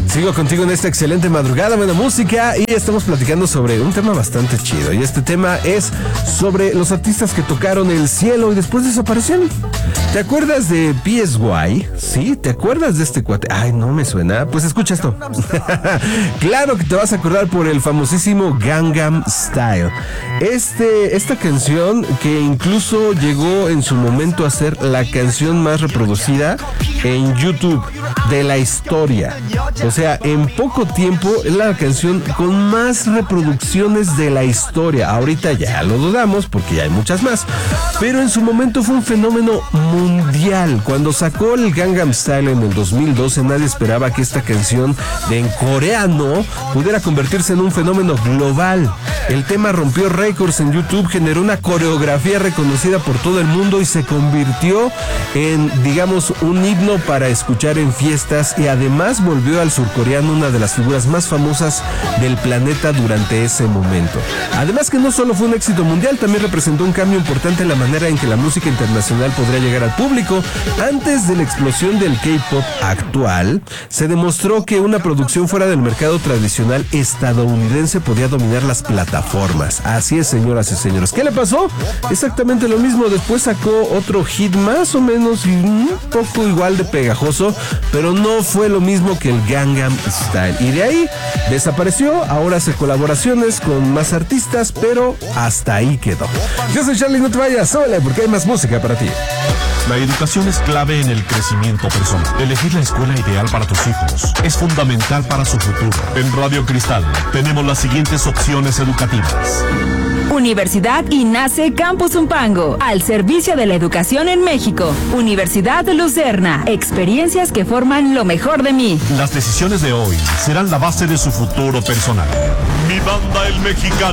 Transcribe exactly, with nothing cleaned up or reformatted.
Sigo contigo en esta excelente madrugada, buena música, y estamos platicando sobre un tema bastante chido. Y este tema es sobre los artistas que tocaron el cielo y después desaparecieron. ¿Te acuerdas de P S Y? ¿Sí? ¿Te acuerdas de este cuate? Ay, no me suena. Pues escucha esto. Claro que te vas a acordar por el famosísimo Gangnam Style. Este, esta canción que incluso llegó en su momento a ser la canción más reproducida en YouTube de la historia. O sea, en poco tiempo es la canción con más reproducciones de la historia. Ahorita ya lo dudamos porque ya hay muchas más. Pero en su momento fue un fenómeno mundial. Cuando sacó el Gangnam Style en el dos mil doce, nadie esperaba que esta canción de en coreano pudiera convertirse en un fenómeno global. El tema rompió récords en YouTube, generó una coreografía reconocida por todo el mundo y se convirtió en, digamos, un himno para escuchar en fiestas, y además volvió al surcoreano una de las figuras más famosas del planeta durante ese momento. Además que no solo fue un éxito mundial, también representó un cambio importante en la manera en que la música internacional podría llegar al público. Antes de la explosión del K-pop actual, se demostró que una producción fuera del mercado tradicional estadounidense podía dominar las plataformas. Así es, señoras y señores. ¿Qué le pasó? Exactamente lo mismo. Después sacó otro hit más o menos un poco igual de pegajoso, pero no fue lo mismo que el Gangnam Style. Y de ahí desapareció. Ahora hace colaboraciones con más artistas, pero hasta ahí quedó. Yo soy Charlie, no te vayas, órale, porque hay más música para ti. La educación es clave en el crecimiento personal. Elegir la escuela ideal para tus hijos es fundamental para su futuro. En Radio Cristal tenemos las siguientes opciones educativas. Universidad INACE Campus Zumpango, al servicio de la educación en México. Universidad Lucerna, experiencias que forman lo mejor de mí. Las decisiones de hoy serán la base de su futuro personal. Mi banda El Mexicano.